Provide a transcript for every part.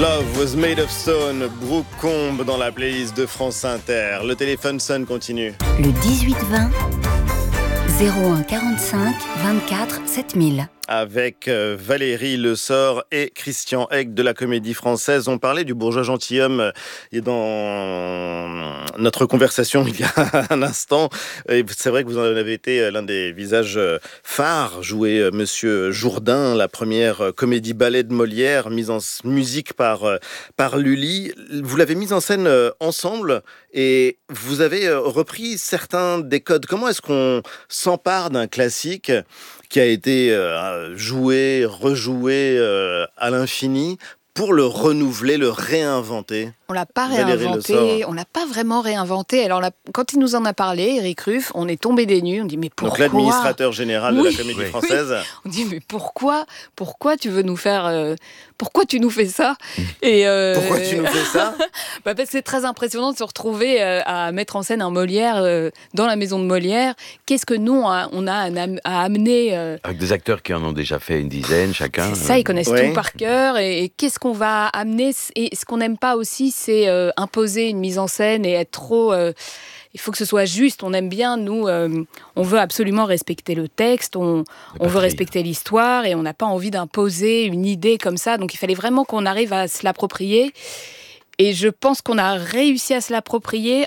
Love was made of stone, Brooke Combe dans la playlist de France Inter. Le téléphone sonne, continue. Le 18-20, 01 45 24 7000. Avec Valérie Le Sort et Christian Eck de la Comédie Française. On parlait du bourgeois gentilhomme et dans notre conversation il y a un instant. Et c'est vrai que vous en avez été l'un des visages phares, joué Monsieur Jourdain, la première comédie-ballet de Molière, mise en musique par Lully. Vous l'avez mise en scène ensemble et vous avez repris certains des codes. Comment est-ce qu'on s'empare d'un classique qui a été joué, rejoué à l'infini pour le renouveler, le réinventer? On l'a pas réinventé, on l'a pas vraiment réinventé. Alors quand il nous en a parlé, Éric Ruff, on est tombé des nues. On dit mais pourquoi? Donc l'administrateur général de la Comédie Française. Oui. On dit mais pourquoi tu veux nous faire, pourquoi tu nous fais ça? Et pourquoi tu nous fais ça? Parce que c'est très impressionnant de se retrouver à mettre en scène un Molière dans la maison de Molière. Qu'est-ce que nous on a à amener avec des acteurs qui en ont déjà fait une dizaine chacun. C'est ça, ils connaissent tout par cœur. Et qu'est-ce qu'on va amener? Et ce qu'on n'aime pas aussi, c'est imposer une mise en scène et être trop... il faut que ce soit juste. On aime bien, nous, on veut absolument respecter le texte, on veut respecter l'histoire et on n'a pas envie d'imposer une idée comme ça. Donc il fallait vraiment qu'on arrive à se l'approprier. Et je pense qu'on a réussi à se l'approprier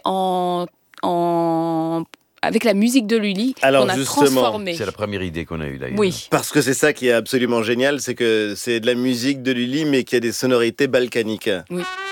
avec la musique de Lully, qu'on a transformée. C'est la première idée qu'on a eue d'ailleurs. Oui. Parce que c'est ça qui est absolument génial, c'est que c'est de la musique de Lully, mais qui a des sonorités balkaniques. Oui.